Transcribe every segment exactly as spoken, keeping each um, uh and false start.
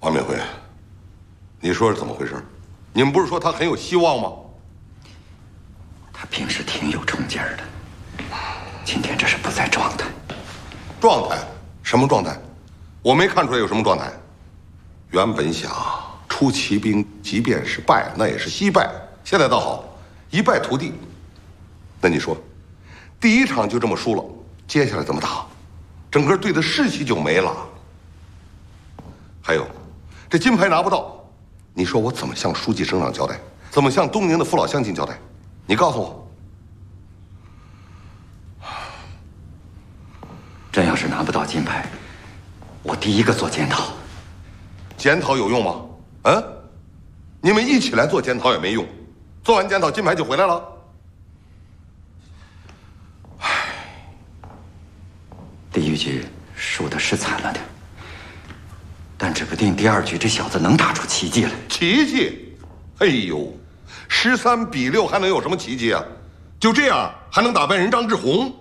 黄明辉，你说是怎么回事？你们不是说他很有希望吗？ 他平时挺有冲劲儿的，今天这是不在状态。 状态？什么状态？我没看出来有什么状态。原本想出奇兵，即便是败了，那也是惜败。现在倒好，一败涂地。那你说，第一场就这么输了，接下来怎么打？整个队的士气就没了。还有，这金牌拿不到，你说我怎么向书记省长交代？怎么向东宁的父老乡亲交代？你告诉我。 真要是拿不到金牌，我第一个做检讨。 检讨有用吗？嗯，你们一起来做检讨也没用，做完检讨金牌就回来了。唉， 第一局输的是惨了点，但指不定第二局这小子能打出奇迹来。 奇迹？哎呦，十三比六还能有什么奇迹啊？就这样还能打败人张志宏？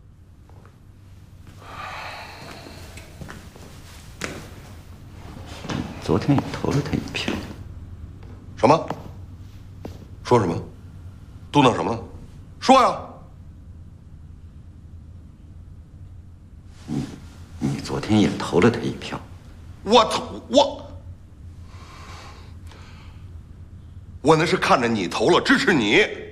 昨天也投了他一票。 什么？说什么？嘟囔什么呢？说呀！ 你你昨天也投了他一票。 我投我我那是看着你投了，支持你。